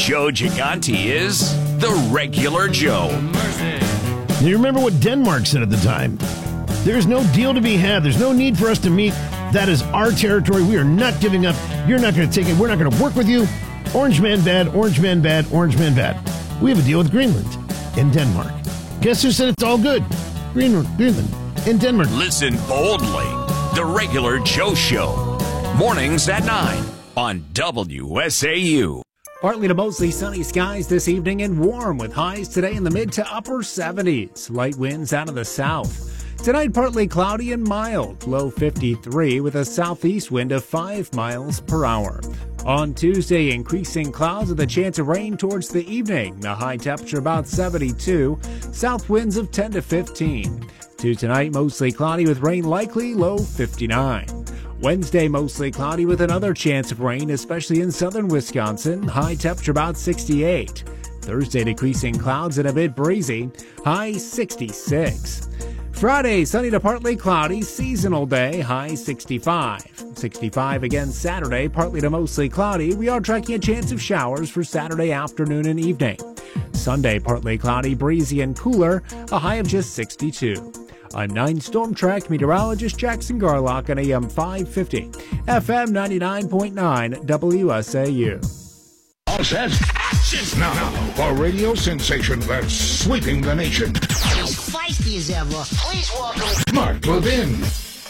Joe Gigante is the regular Joe. You remember what Denmark said at the time? There's no deal to be had. There's no need for us to meet. That is our territory. We are not giving up. You're not going to take it. We're not going to work with you. Orange man bad, orange man bad, orange man bad. We have a deal with Greenland and Denmark. Guess who said it's all good? Greenland and Denmark. Listen boldly. The regular Joe Show. Mornings at 9 on WSAU. Partly to mostly sunny skies this evening and warm with highs today in the mid to upper 70s. Light winds out of the south. Tonight, partly cloudy and mild, low 53 with a southeast wind of 5 miles per hour. On Tuesday, increasing clouds with a chance of rain towards the evening. The high temperature about 72, south winds of 10 to 15. To tonight, mostly cloudy with rain likely, low 59. Wednesday, mostly cloudy with another chance of rain, especially in southern Wisconsin. High temperature about 68. Thursday, decreasing clouds and a bit breezy. High 66. Friday, sunny to partly cloudy, seasonal day, high 65. 65 again Saturday, partly to mostly cloudy. We are tracking a chance of showers for Saturday afternoon and evening. Sunday, partly cloudy, breezy and cooler, a high of just 62. I'm 9 Storm Track meteorologist Jackson Garlock on AM 550, FM 99.9 WSAU. All set. Action! Now, a radio sensation that's sweeping the nation. As feisty as ever. Please welcome Mark Levin.